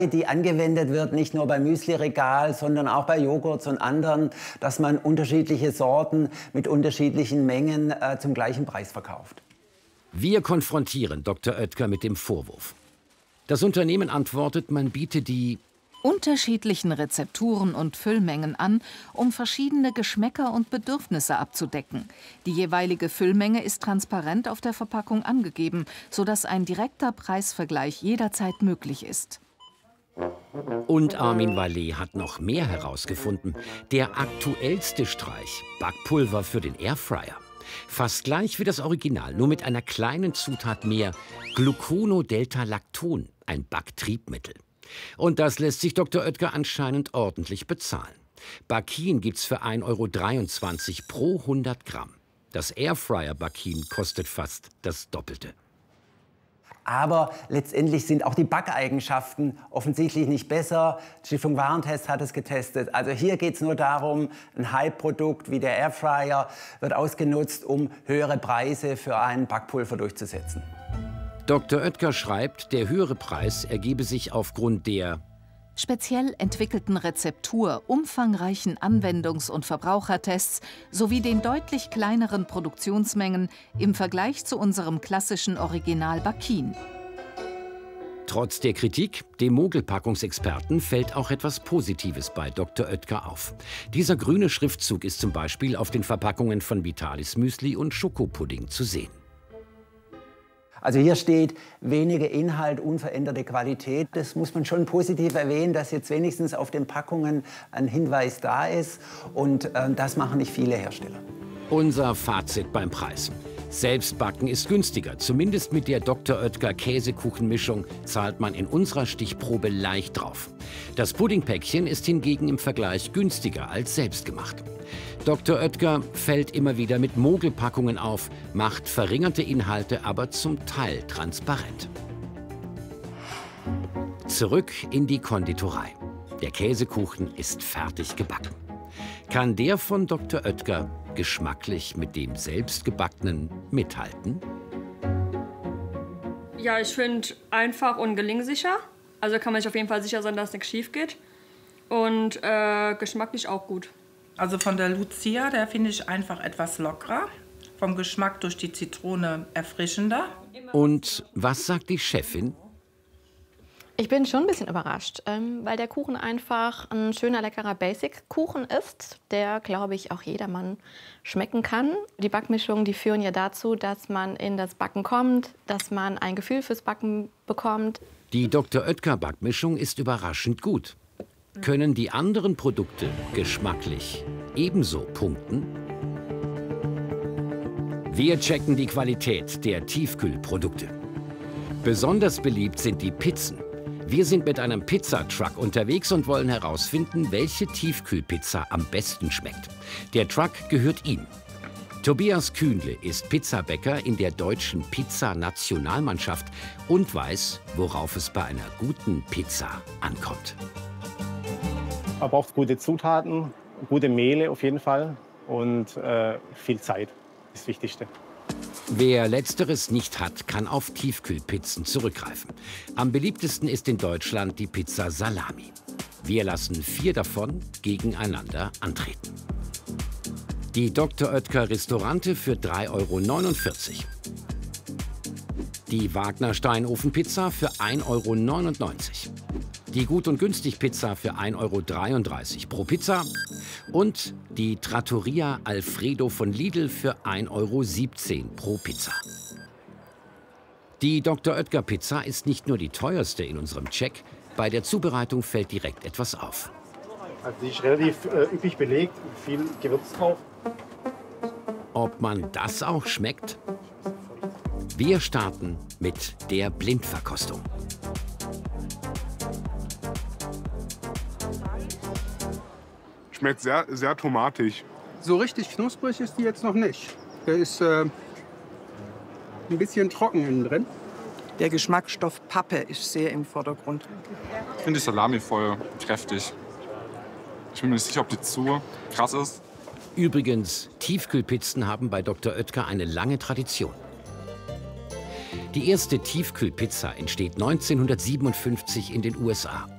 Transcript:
Die angewendet wird, nicht nur beim Müsliregal, sondern auch bei Joghurts und anderen, dass man unterschiedliche Sorten mit unterschiedlichen Mengen zum gleichen Preis verkauft. Wir konfrontieren Dr. Oetker mit dem Vorwurf. Das Unternehmen antwortet, man biete die unterschiedlichen Rezepturen und Füllmengen an, um verschiedene Geschmäcker und Bedürfnisse abzudecken. Die jeweilige Füllmenge ist transparent auf der Verpackung angegeben, sodass ein direkter Preisvergleich jederzeit möglich ist. Und Armin Vallet hat noch mehr herausgefunden. Der aktuellste Streich, Backpulver für den Airfryer. Fast gleich wie das Original, nur mit einer kleinen Zutat mehr. Glucono-Delta-Lacton, ein Backtriebmittel. Und das lässt sich Dr. Oetker anscheinend ordentlich bezahlen. Bakin gibt's für 1,23 € pro 100 Gramm. Das Airfryer Bakin kostet fast das Doppelte. Aber letztendlich sind auch die Backeigenschaften offensichtlich nicht besser. Die Stiftung Warentest hat es getestet. Also hier geht es nur darum, ein Hype-Produkt wie der Airfryer wird ausgenutzt, um höhere Preise für ein Backpulver durchzusetzen. Dr. Oetker schreibt, der höhere Preis ergebe sich aufgrund der speziell entwickelten Rezeptur, umfangreichen Anwendungs- und Verbrauchertests sowie den deutlich kleineren Produktionsmengen im Vergleich zu unserem klassischen Original Bakin. Trotz der Kritik, dem Mogelpackungsexperten, fällt auch etwas Positives bei Dr. Oetker auf. Dieser grüne Schriftzug ist zum Beispiel auf den Verpackungen von Vitalis Müsli und Schokopudding zu sehen. Also hier steht weniger Inhalt, unveränderte Qualität. Das muss man schon positiv erwähnen, dass jetzt wenigstens auf den Packungen ein Hinweis da ist. Und das machen nicht viele Hersteller. Unser Fazit beim Preis. Selbstbacken ist günstiger. Zumindest mit der Dr. Oetker Käsekuchenmischung zahlt man in unserer Stichprobe leicht drauf. Das Puddingpäckchen ist hingegen im Vergleich günstiger als selbstgemacht. Dr. Oetker fällt immer wieder mit Mogelpackungen auf, macht verringerte Inhalte aber zum Teil transparent. Zurück in die Konditorei. Der Käsekuchen ist fertig gebacken. Kann der von Dr. Oetker geschmacklich mit dem selbstgebackenen mithalten? Ja, ich finde einfach und gelingsicher. Also kann man sich auf jeden Fall sicher sein, dass nichts schief geht. Und geschmacklich auch gut. Also von der Lucia, der finde ich einfach etwas lockerer. Vom Geschmack durch die Zitrone erfrischender. Und was sagt die Chefin? Ich bin schon ein bisschen überrascht, weil der Kuchen einfach ein schöner, leckerer Basic-Kuchen ist, der, glaube ich, auch jedermann schmecken kann. Die Backmischungen, die führen ja dazu, dass man in das Backen kommt, dass man ein Gefühl fürs Backen bekommt. Die Dr. Oetker Backmischung ist überraschend gut. Können die anderen Produkte geschmacklich ebenso punkten? Wir checken die Qualität der Tiefkühlprodukte. Besonders beliebt sind die Pizzen. Wir sind mit einem Pizzatruck unterwegs und wollen herausfinden, welche Tiefkühlpizza am besten schmeckt. Der Truck gehört ihm. Tobias Kühnle ist Pizzabäcker in der deutschen Pizza-Nationalmannschaft und weiß, worauf es bei einer guten Pizza ankommt. Man braucht gute Zutaten, gute Mehle auf jeden Fall und viel Zeit, das Wichtigste. Wer Letzteres nicht hat, kann auf Tiefkühlpizzen zurückgreifen. Am beliebtesten ist in Deutschland die Pizza Salami. Wir lassen 4 davon gegeneinander antreten. Die Dr. Oetker Restaurante für 3,49 €. Die Wagner Steinofenpizza für 1,99 €. Die Gut und Günstig Pizza für 1,33 € pro Pizza. Und die Trattoria Alfredo von Lidl für 1,17 € pro Pizza. Die Dr. Oetker Pizza ist nicht nur die teuerste in unserem Check. Bei der Zubereitung fällt direkt etwas auf. Also die ist relativ üppig belegt, viel Gewürz drauf. Ob man das auch schmeckt? Wir starten mit der Blindverkostung. Schmeckt sehr, sehr tomatig. So richtig knusprig ist die jetzt noch nicht. Der ist ein bisschen trocken innen drin. Der Geschmacksstoff Pappe ist sehr im Vordergrund. Ich finde die Salami voll kräftig. Ich bin mir nicht sicher, ob die zu krass ist. Übrigens, Tiefkühlpizzen haben bei Dr. Oetker eine lange Tradition. Die erste Tiefkühlpizza entsteht 1957 in den USA.